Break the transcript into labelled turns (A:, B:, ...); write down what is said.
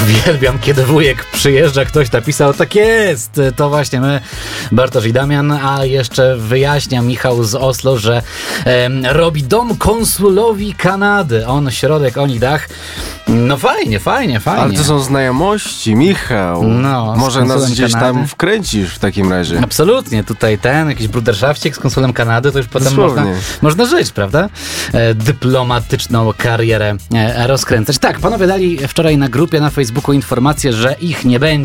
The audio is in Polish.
A: Uwielbiam, kiedy wujek przyjeżdża, ktoś napisał, tak jest, to właśnie my, Bartosz i Damian, a jeszcze wyjaśnia Michał z Oslo, że robi dom konsulowi Kanady. On środek, oni dach. No fajnie.
B: Ale to są znajomości, Michał.
A: No,
B: może nas
A: konsulem
B: gdzieś
A: Kanady.
B: tam wkręcisz w takim razie.
A: Absolutnie, tutaj jakiś bruderszafcik z konsulem Kanady, to już potem można żyć, prawda? Dyplomatyczną karierę rozkręcać. Tak, panowie dali wczoraj na grupie na Facebooku informację, że ich nie będzie.